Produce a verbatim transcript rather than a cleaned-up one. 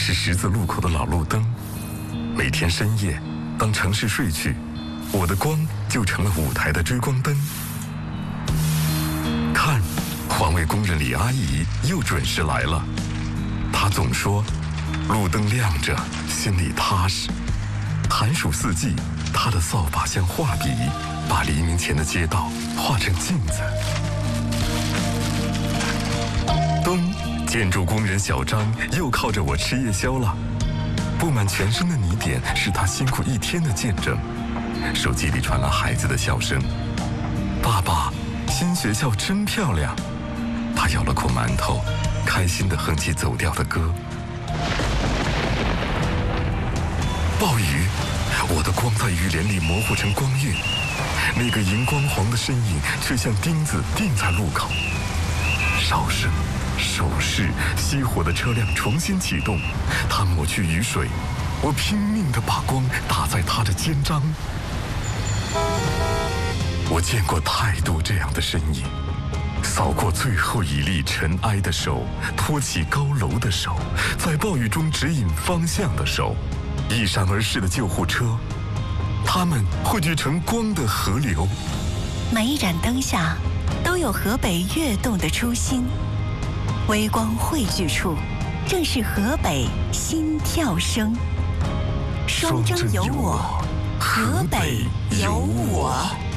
是十字路口的老路灯。每天深夜，当城市睡去，我的光就成了舞台的追光灯。看，环卫工人李阿姨又准时来了。她总说，路灯亮着，心里踏实。寒暑四季，她的扫把像画笔，把黎明前的街道画成镜子。咚！建筑工人小张又靠着我吃夜宵了。布满全身的泥点是他辛苦一天的见证。手机里传来孩子的笑声：“爸爸，新学校真漂亮。”他咬了口馒头，开心地哼起走调的歌。暴雨，我的光在雨帘里模糊成光晕，那个荧光黄的身影却像钉子钉在路口。哨声、手势，熄火的车辆重新启动，他抹去雨水，我拼命地把光打在他的肩章。我见过太多这样的身影，扫过最后一粒尘埃的手，托起高楼的手，在暴雨中指引方向的手，一闪而逝的救护车，它们汇聚成光的河流。 每一盏灯下都有河北跃动的初心，微光汇聚处，正是河北心跳声。双征有我，河北有我。